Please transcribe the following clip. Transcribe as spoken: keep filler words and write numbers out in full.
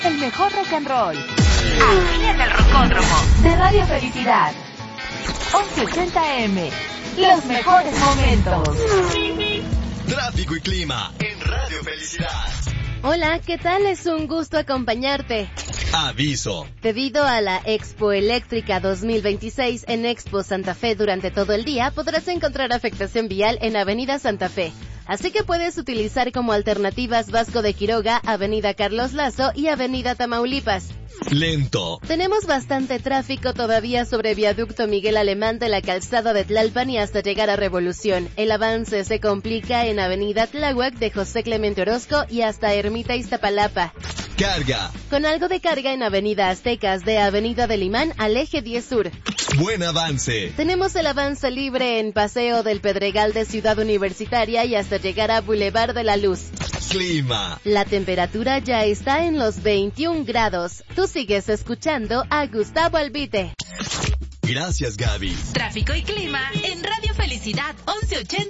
El mejor rock and roll. Aquí en el Rocódromo de Radio Felicidad. once ochenta A M. Los mejores momentos. Tráfico y clima en Radio Felicidad. Hola, ¿qué tal? Es un gusto acompañarte. Aviso. Debido a la Expo Eléctrica dos mil veintiséis en Expo Santa Fe durante todo el día, podrás encontrar afectación vial en Avenida Santa Fe. Así que puedes utilizar como alternativas Vasco de Quiroga, Avenida Carlos Lazo y Avenida Tamaulipas. Lento. Tenemos bastante tráfico todavía sobre Viaducto Miguel Alemán de la calzada de Tlalpan y hasta llegar a Revolución. El avance se complica en Avenida Tláhuac de José Clemente Orozco y hasta Ermita Iztapalapa. Carga. Con algo de carga en Avenida Aztecas de Avenida del Imán al Eje diez Sur. Buen avance. Tenemos el avance libre en Paseo del Pedregal de Ciudad Universitaria y hasta llegar a Boulevard de la Luz. Clima. La temperatura ya está en los veintiún grados. Tú sigues escuchando a Gustavo Albite. Gracias, Gaby. Tráfico y clima en Radio Felicidad once ochenta.